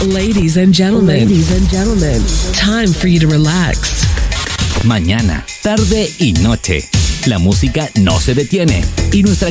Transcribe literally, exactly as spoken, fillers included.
Ladies and gentlemen. Ladies and gentlemen. Time for you to relax. Mañana, tarde y noche. La música no se detiene y nuestra